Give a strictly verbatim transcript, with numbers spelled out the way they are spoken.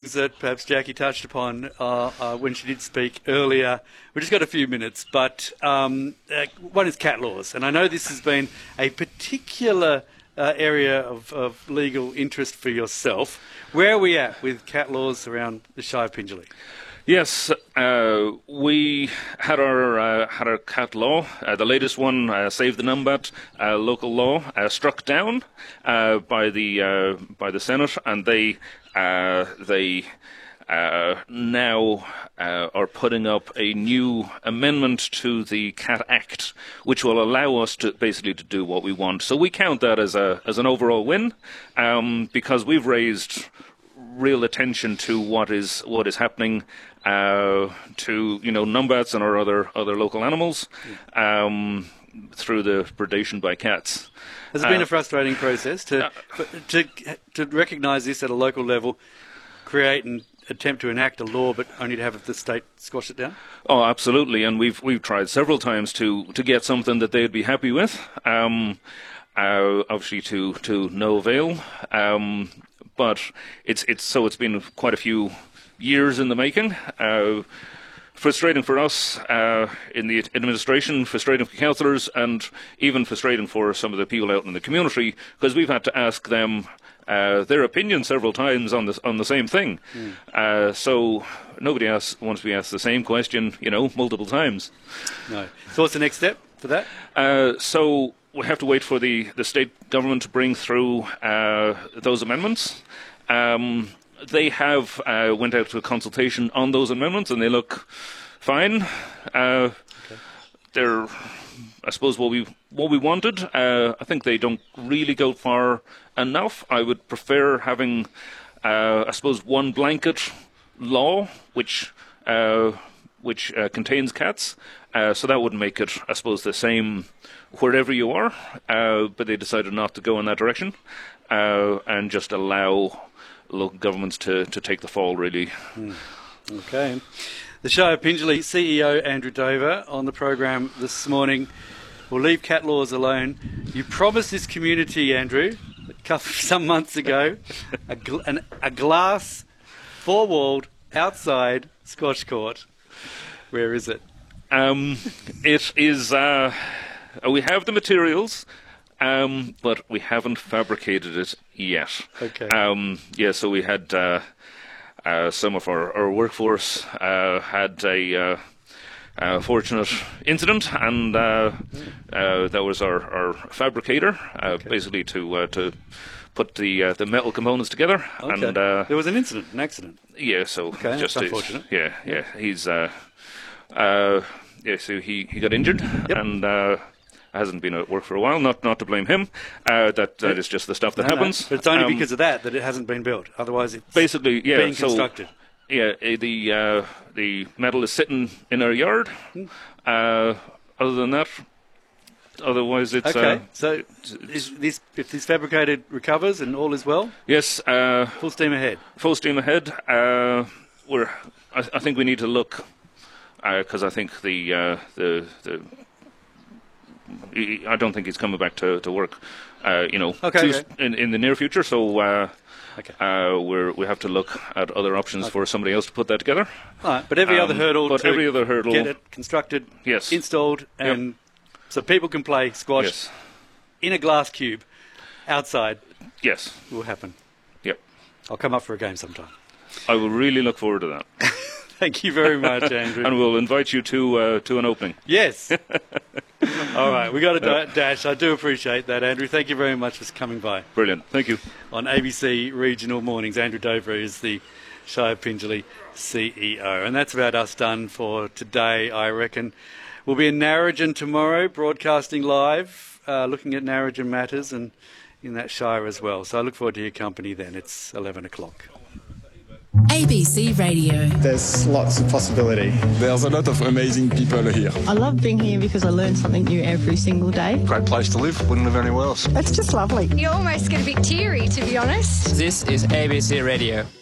things that perhaps Jackie touched upon uh, uh, when she did speak earlier. We've just got a few minutes, but um, uh, one is cat laws. And I know this has been a particular uh, area of, of legal interest for yourself. Where are we at with cat laws around the Shire of Pingelly? Yes, uh, we had our uh, had our cat law. Uh, the latest one, uh, Save the Numbat, uh, local law, uh, struck down uh, by the uh, by the Senate, and they uh, they uh, now uh, are putting up a new amendment to the Cat Act, which will allow us to basically to do what we want. So we count that as a as an overall win, um, because we've raised real attention to what is what is happening uh, to you know numbats and our other other local animals um, through the predation by cats. Has it been uh, a frustrating process to uh, to to recognise this at a local level, create and attempt to enact a law, but only to have the state squash it down? Oh, absolutely, and we've we've tried several times to to get something that they'd be happy with. Um, uh, obviously, to to no avail. Um, But it's it's so it's been quite a few years in the making. Uh, frustrating for us uh, in the administration, frustrating for councillors, and even frustrating for some of the people out in the community, because we've had to ask them uh, their opinion several times on the on the same thing. Mm. Uh, so nobody asks, wants to be asked the same question, you know, multiple times. No. So what's the next step for that? Uh, so. We have to wait for the, the state government to bring through uh, those amendments. Um, they have uh, went out to a consultation on those amendments, and they look fine. Uh, okay. They're, I suppose, what we what we wanted. Uh, I think they don't really go far enough. I would prefer having, uh, I suppose, one blanket law which uh, which uh, contains cats. Uh, so that would make it, I suppose, the same wherever you are, uh, but they decided not to go in that direction uh, and just allow local governments to, to take the fall, really. Mm. Okay. The Shire of Pingelly C E O Andrew Dover on the program this morning. We'll leave cat laws alone. You promised this community, Andrew, some months ago, a, gl- an, a glass, four-walled, outside squash court. Where is it? Um, it is... Uh, We have the materials, um, but we haven't fabricated it yet. Okay. Um, yeah, so we had uh, uh, some of our, our workforce uh, had a uh, uh, fortunate incident, and uh, uh, that was our, our fabricator, uh, okay. basically to uh, to put the uh, the metal components together. Okay. And uh, there was an incident, an accident. Yeah, so okay, just that's unfortunate. Yeah, yeah, he's uh, uh, yeah, so he, he got injured, yep. and. Uh, hasn't been at work for a while. Not not to blame him. Uh, that that is just the stuff that no, happens. No. But it's only um, because of that that it hasn't been built. Otherwise, it's basically yeah, being so, constructed. Yeah, the uh, the metal is sitting in our yard. Hmm. Uh, other than that, otherwise it's okay. Uh, so is this if this fabricated recovers and all is well? Yes. Uh, full steam ahead. Full steam ahead. Uh, we're. I, I think we need to look because uh, I think the uh, the the. I don't think he's coming back to, to work, uh, you know, okay, too, okay. in in the near future. So uh, okay. uh, we're we have to look at other options okay. for somebody else to put that together. All right, but every um, other hurdle, but to every other hurdle, get it constructed, yes. installed, and yep. so people can play squash yes. in a glass cube outside. Yes, will happen. Yep, I'll come up for a game sometime. I will really look forward to that. Thank you very much, Andrew. And we'll invite you to uh, to an opening. Yes. All right, we got a da- dash. I do appreciate that, Andrew. Thank you very much for coming by. Brilliant. Thank you. On A B C Regional Mornings, Andrew Dover is the Shire of Pingelly C E O. And that's about us done for today, I reckon. We'll be in Narrogin tomorrow, broadcasting live, uh, looking at Narrogin matters and in that Shire as well. So I look forward to your company then. It's eleven o'clock. A B C Radio. There's lots of possibility. There's a lot of amazing people here. I love being here because I learn something new every single day. Great place to live. Wouldn't live anywhere else. It's just lovely. You almost get a bit teary, to be honest. This is A B C Radio.